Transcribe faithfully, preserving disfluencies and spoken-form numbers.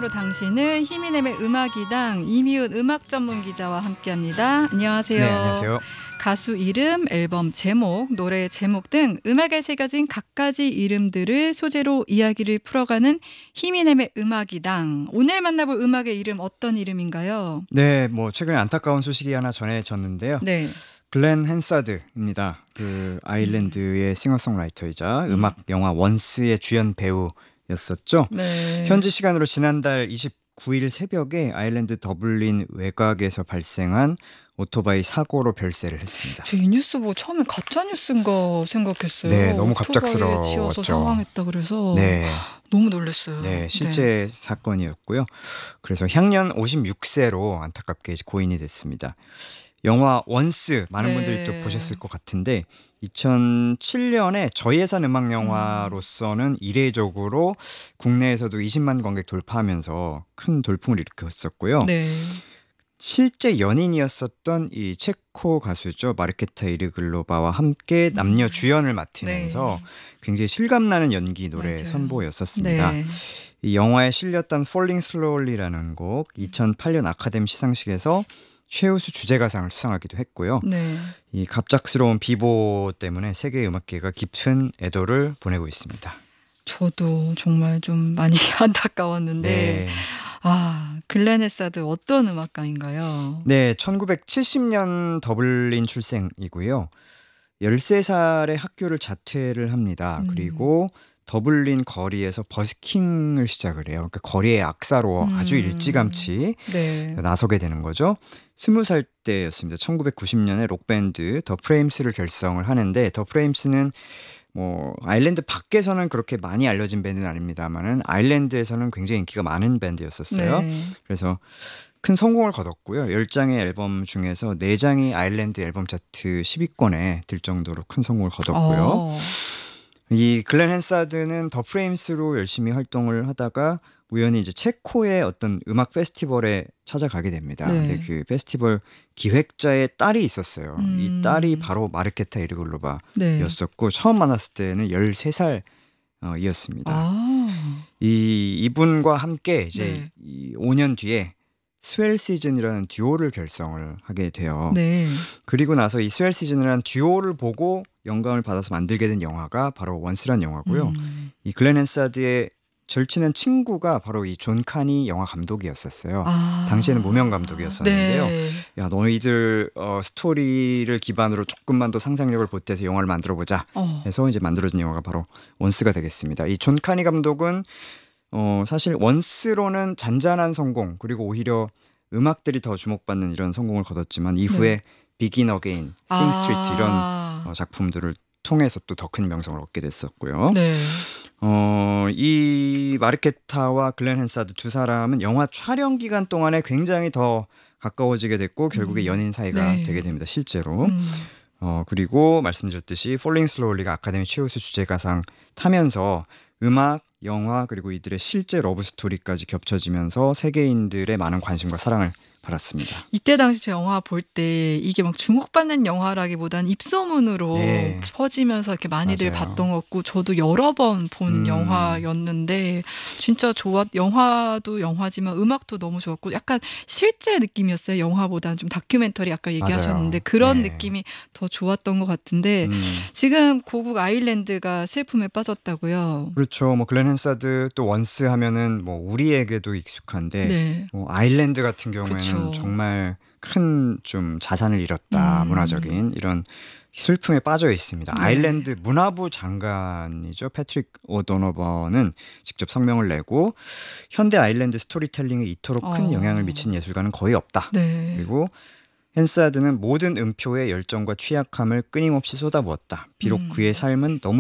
음악으로 당신을 히미넴의 음악이당 이미은 음악 전문 기자와 함께합니다. 안녕하세요. 네, 안녕하세요. 가수 이름, 앨범 제목, 노래 제목 등 음악에 새겨진 갖가지 이름들을 소재로 이야기를 풀어가는 히미넴의 음악이당. 오늘 만나볼 음악의 이름 어떤 이름인가요? 네, 뭐 최근에 안타까운 소식이 하나 전해졌는데요. 네. 글렌 헨사드입니다. 그 아일랜드의 싱어송라이터이자 음. 음악 영화 원스의 주연 배우였었죠. 네. 현지 시간으로 지난달 이십구 일 새벽에 아일랜드 더블린 외곽에서 발생한 오토바이 사고로 별세를 했습니다. 저 이 뉴스 보고 처음에 가짜 뉴스인가 생각했어요. 네, 너무 오토바이에 갑작스러웠죠. 치여서 사망했다 그래서 네. 너무 놀랐어요. 네, 실제 네. 사건이었고요. 그래서 향년 오십육 세로 안타깝게 이제 고인이 됐습니다. 영화 원스 많은 네. 분들이 또 보셨을 것 같은데 이천칠 년에 저예산 음악 영화로서는 이례적으로 국내에서도 이십만 관객 돌파하면서 큰 돌풍을 일으켰었고요. 네. 실제 연인이었었던 이 체코 가수죠. 마르케타 이르글로바와 함께 남녀 주연을 맡으면서 네. 굉장히 실감나는 연기 노래 맞아요. 선보였었습니다. 네. 이 영화에 실렸던 Falling Slowly라는 곡 이천팔 년 아카데미 시상식에서 최우수 주제가상을 수상하기도 했고요. 네. 이 갑작스러운 비보 때문에 세계 음악계가 깊은 애도를 보내고 있습니다. 저도 정말 좀 많이 안타까웠는데 네. 아, 글렌 헨사드 어떤 음악가인가요? 네, 천구백칠십 년 더블린 출생이고요. 열세 살에 학교를 자퇴를 합니다. 음. 그리고 더블린 거리에서 버스킹을 시작을 해요. 그러니까 거리의 악사로 음. 아주 일찌감치 네. 나서게 되는 거죠. 스무 살 때였습니다. 천구백구십 년에 록밴드 더 프레임스를 결성을 하는데 더 프레임스는 뭐 아일랜드 밖에서는 그렇게 많이 알려진 밴드는 아닙니다만은 아일랜드에서는 굉장히 인기가 많은 밴드였었어요. 네. 그래서 큰 성공을 거뒀고요. 열 장의 앨범 중에서 네 장이 아일랜드 앨범 차트 십 위권에 들 정도로 큰 성공을 거뒀고요. 오. 이 글렌 헨사드는 더 프레임스로 열심히 활동을 하다가 우연히 이제 체코의 어떤 음악 페스티벌에 찾아가게 됩니다. 네. 근데 그 페스티벌 기획자의 딸이 있었어요. 음. 이 딸이 바로 마르케타 이르글로바였었고 네. 처음 만났을 때는 열세 살이었습니다. 아. 이 이분과 함께 이제 네. 이 오 년 뒤에 스웰 시즌이라는 듀오를 결성을 하게 돼요. 네. 그리고 나서 이 스웰 시즌이라는 듀오를 보고 영감을 받아서 만들게 된 영화가 바로 원스란 영화고요. 음. 이 글렌 헨사드의 절친한 친구가 바로 이 존 카니 영화 감독이었었어요. 아. 당시에는 무명 감독이었었는데요. 네. 야, 너희들 어, 스토리를 기반으로 조금만 더 상상력을 보태서 영화를 만들어보자 어. 해서 이제 만들어진 영화가 바로 원스가 되겠습니다. 이 존 카니 감독은 어, 사실 원스로는 잔잔한 성공 그리고 오히려 음악들이 더 주목받는 이런 성공을 거뒀지만 이후에 네. 비긴 어게인, 싱 스트리트 이런 어, 작품들을 통해서 또 더 큰 명성을 얻게 됐었고요. 네. 어, 이 마르케타와 글렌 헨사드 두 사람은 영화 촬영 기간 동안에 굉장히 더 가까워지게 됐고 결국에 연인 사이가 네. 되게 됩니다. 실제로. 음. 어, 그리고 말씀드렸듯이 Falling Slowly가 아카데미 최우수 주제가상 타면서 음악, 영화 그리고 이들의 실제 러브 스토리까지 겹쳐지면서 세계인들의 많은 관심과 사랑을 받았습니다. 이때 당시 저 영화 볼 때 이게 막 주목받는 영화라기보단 입소문으로 네. 퍼지면서 이렇게 많이들 맞아요. 봤던 것 같고 저도 여러 번 본 음. 영화였는데 진짜 좋았. 영화도 영화지만 음악도 너무 좋았고 약간 실제 느낌이었어요. 영화보다는 좀 다큐멘터리 아까 얘기하셨는데 맞아요. 그런 네. 느낌이 더 좋았던 것 같은데 음. 지금 고국 아일랜드가 슬픔에 빠졌다고요. 그렇죠. 뭐 글렌 헨사드 또 원스 하면은 뭐 우리에게도 익숙한데 네. 뭐 아일랜드 같은 경우에는 그렇죠. 정말 큰 좀 자산을 잃었다. 음. 문화적인 이런 슬픔에 빠져 있습니다. 네. 아일랜드 문화부 장관이죠. 패트릭 오도너버는 직접 성명을 내고 현대 아일랜드 스토리텔링에 이토록 큰 어. 영향을 미친 예술가는 거의 없다. 네. 그리고 헨사드는 모든 음표의 열정과 취약함을 끊임없이 쏟아부었다. 비록 음. 그의 삶은 너무